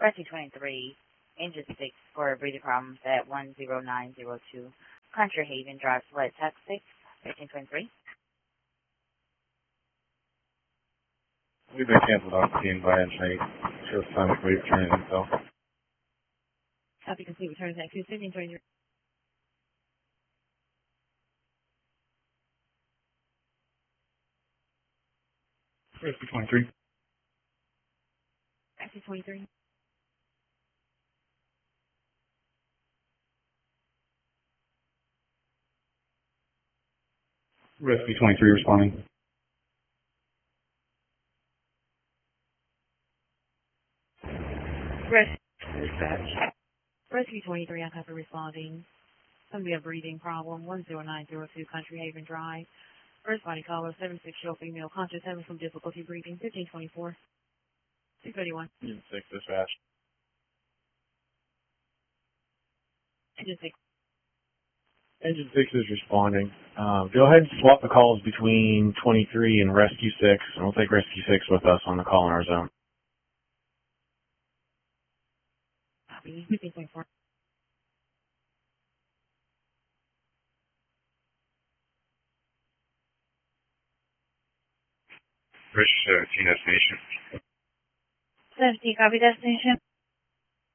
Rescue 23, Engine 6 for breathing problems at 10902 Country Haven Drive, Flight Tax 6, 1323. We've been canceled off scene by Insight. Shows time to wait turning himself. Copy complete. Return to 1523. Rescue 23. Rescue 23. Rescue 23 responding. Rescue 23, I have to responding. Going to be a breathing problem, 10902 Country Haven Drive. First body caller, 76-year-old female, conscious, having some difficulty breathing, 1524. 631. Engine 6 dispatch. Engine 6. Engine 6 is responding. Go ahead and swap the calls between 23 and Rescue 6, and we'll take Rescue 6 with us on the call in our zone. Copy. 1524. Bridge 17 destination. 17, copy destination.